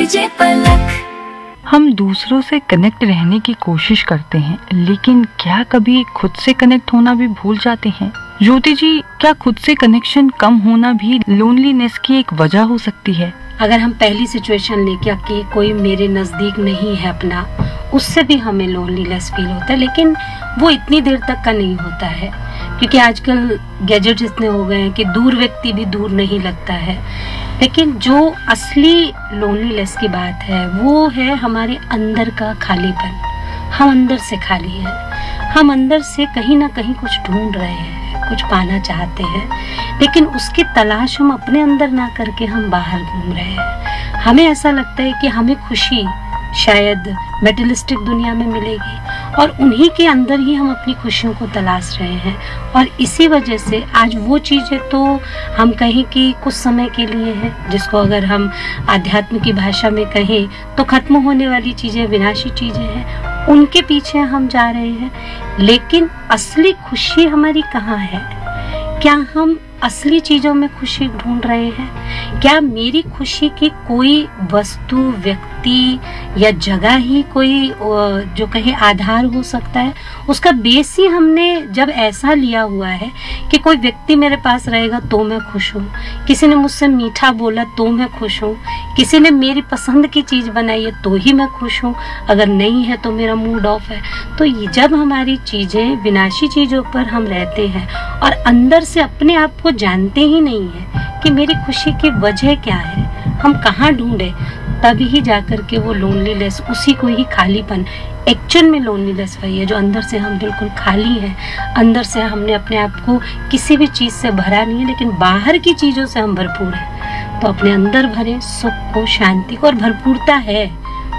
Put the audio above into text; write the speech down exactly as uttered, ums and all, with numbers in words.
DJ पलक। हम दूसरों से कनेक्ट रहने की कोशिश करते हैं, लेकिन क्या कभी खुद से कनेक्ट होना भी भूल जाते हैं? ज्योति जी, क्या खुद से कनेक्शन कम होना भी लोनलीनेस की एक वजह हो सकती है? अगर हम पहली सिचुएशन लेके कि कोई मेरे नजदीक नहीं है अपना, उससे भी हमें लोनलीनेस फील होता है, लेकिन वो इतनी देर तक का नहीं होता है, क्योंकि आजकल गैजेट्स इतने हो गए हैं कि दूर व्यक्ति भी दूर नहीं लगता है। लेकिन जो असली लोनलीनेस की बात है वो है हमारे अंदर का खालीपन। हम अंदर से खाली हैं, हम अंदर से कहीं ना कहीं कुछ ढूंढ रहे हैं, कुछ पाना चाहते हैं, लेकिन उसकी तलाश हम अपने अंदर ना करके हम बाहर घूम रहे हैं। हमें ऐसा लगता है कि हमें खुशी शायद मेटेरियलिस्टिक दुनिया में मिलेगी, और उन्हीं के अंदर ही हम अपनी खुशियों को तलाश रहे हैं। और इसी वजह से आज वो चीज़ें तो हम कहें कि कुछ समय के लिए है, जिसको अगर हम आध्यात्म की भाषा में कहें तो खत्म होने वाली चीज़ें, विनाशी चीज़ें हैं, उनके पीछे हम जा रहे हैं। लेकिन असली खुशी हमारी कहाँ है? क्या हम असली चीजों में खुशी ढूंढ रहे हैं? क्या मेरी खुशी की कोई वस्तु, व्यक्ति या जगह ही कोई जो कहे आधार हो सकता है? उसका बेस ही हमने जब ऐसा लिया हुआ है कि कोई व्यक्ति मेरे पास रहेगा तो मैं खुश हूँ, किसी ने मुझसे मीठा बोला तो मैं खुश हूँ, किसी ने मेरी पसंद की चीज बनाई है तो ही मैं खुश हूँ, अगर नहीं है तो मेरा मूड ऑफ है। तो ये जब हमारी चीजें, विनाशी चीजों पर हम रहते हैं और अंदर से अपने आप को जानते ही नहीं है कि मेरी खुशी की वजह क्या है, हम कहाँ ढूंढे, तभी ही जाकर के वो लोनलीनेस, उसी को ही खालीपन, एक्चुअल में लोनलीनेस वही है जो अंदर से हम बिल्कुल खाली हैं। अंदर से हमने अपने आप को किसी भी चीज से भरा नहीं है, लेकिन बाहर की चीजों से हम भरपूर हैं। तो अपने अंदर भरे सुख को, शांति को, और भरपूरता है